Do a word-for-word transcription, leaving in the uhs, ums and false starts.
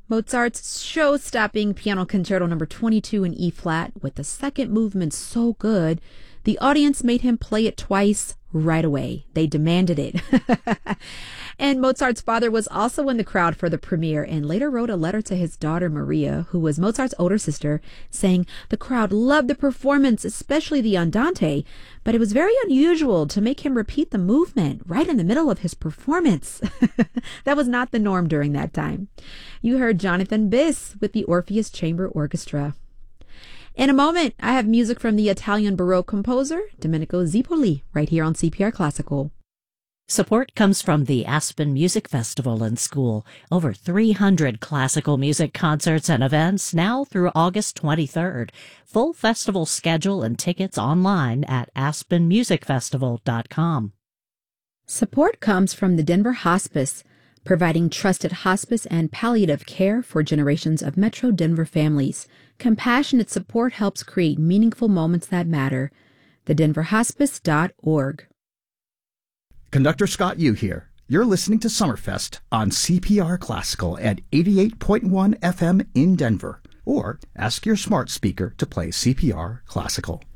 Mozart's show-stopping Piano Concerto number twenty-two in E-flat, with the second movement so good, the audience made him play it twice right away. They demanded it. And Mozart's father was also in the crowd for the premiere and later wrote a letter to his daughter Maria, who was Mozart's older sister, saying the crowd loved the performance, especially the Andante, but it was very unusual to make him repeat the movement right in the middle of his performance. That was not the norm during that time. You heard Jonathan Biss with the Orpheus Chamber Orchestra. In a moment, I have music from the Italian Baroque composer Domenico Zipoli right here on C P R Classical. Support comes from the Aspen Music Festival and School. Over three hundred classical music concerts and events now through August twenty-third. Full festival schedule and tickets online at aspen music festival dot com. Support comes from the Denver Hospice, providing trusted hospice and palliative care for generations of Metro Denver families. Compassionate support helps create meaningful moments that matter. the denver hospice dot org. Conductor Scott Yu here. You're listening to Summerfest on C P R Classical at eighty-eight point one F M in Denver. Or ask your smart speaker to play C P R Classical.